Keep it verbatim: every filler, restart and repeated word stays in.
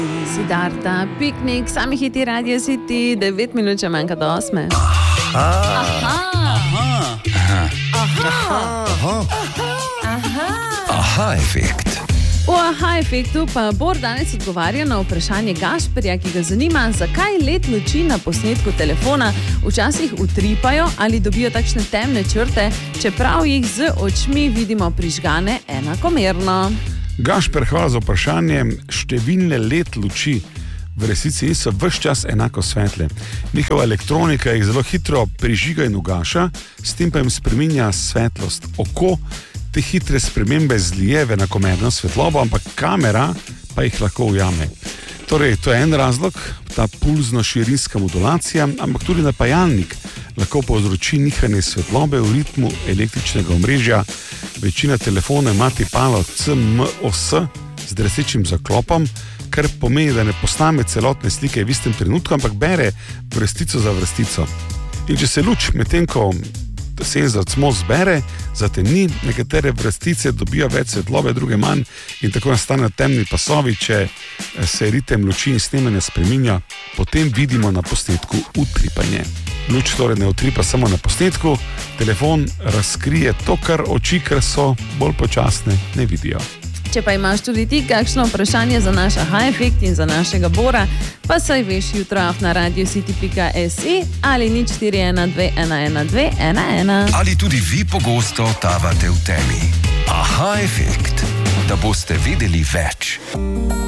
Siddharta, piknik, sami hiti Radio City, devet minut če manjka do osme. Aha. Aha. Aha. Aha. Aha efekt. V Aha efektu pa Bor danes odgovarja na vprašanje Gašperja, ki ga zanima, zakaj led luči na posnetku telefona včasih utripajo ali dobijo takšne temne črte, čeprav jih z očmi vidimo prižgane enakomerno. Gašper, hvala za vprašanje. Številne led luči v resnici niso ves čas enako svetle. Njihova elektronika jih zelo hitro prižiga in ugaša, s tem pa jim spreminja svetlost. Oko te hitre spremembe zlije v enakomerno svetlobo, ampak kamera pa jih lahko ujame. Torej, to je en razlog, ta pulzno-širinska modulacija, ampak tudi napajalnik lahko povzroči nihanje svetlobe v ritmu električnega omrežja. Večina telefonov ima tipalo C M O S z drsečim zaklopom, kar pomeni, da ne posname celotne slike v istem trenutku, ampak bere vrstico za vrstico. In če se luč medtem, ko senzor C M O S zbere, zatemni, nekatere vrstice dobijo več svetlobe, druge manj in tako nastanejo temni pasovi. Če se ritem luči in snemanja spreminja, potem vidimo na posnetku utripanje. Luč torej ne utripa samo na posnetku, telefon razkrije to, kar oči, ker so bolj počasne, ne vidijo. Če pa imaš tudi ti kakšno vprašanje za naš Aha efekt in za našega Bora, pa saj veš jutro na radiocity pika si ali nič štiri ena dve ena ena dve ena ena. Ali tudi vi pogosto tavate v temi? Aha efekt, da boste vedeli več.